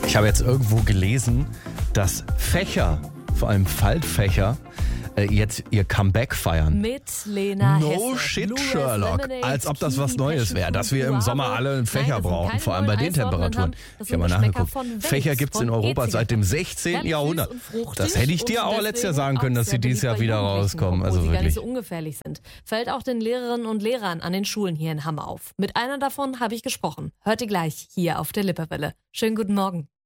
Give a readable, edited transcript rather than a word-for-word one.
Ich habe jetzt irgendwo gelesen, dass Fächer, vor allem Faltfächer, jetzt ihr Comeback feiern. Mit Lena No Hesse. shit, Blue Sherlock. Lemonade, Als ob das Kiwi, was Neues wäre, dass wir im Sommer alle einen Fächer brauchen, vor allem bei den Temperaturen. Ich habe mal nachgeguckt. Fächer gibt es in Europa seit dem 16. Jahrhundert. Das hätte ich dir auch letztes Jahr sagen können, dass sie dieses Jahr wieder rauskommen. Also sie gar nicht wirklich. so ungefährlich sind. Fällt auch den Lehrerinnen und Lehrern an den Schulen hier in Hamm auf. Mit einer davon habe ich gesprochen. Hört ihr gleich hier auf der Lippewelle. Schönen guten Morgen.